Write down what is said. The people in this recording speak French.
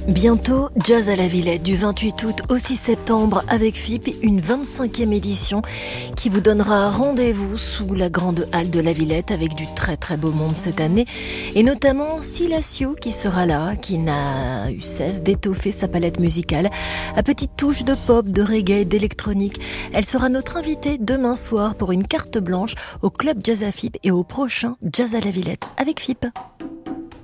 Bientôt, Jazz à la Villette du 28 août au 6 septembre avec FIP, une 25e édition qui vous donnera rendez-vous sous la grande halle de la Villette avec du très très beau monde cette année et notamment Silasio qui sera là, qui n'a eu cesse d'étoffer sa palette musicale à petites touches de pop, de reggae, d'électronique. Elle sera notre invitée demain soir pour une carte blanche au club Jazz à FIP et au prochain Jazz à la Villette avec FIP.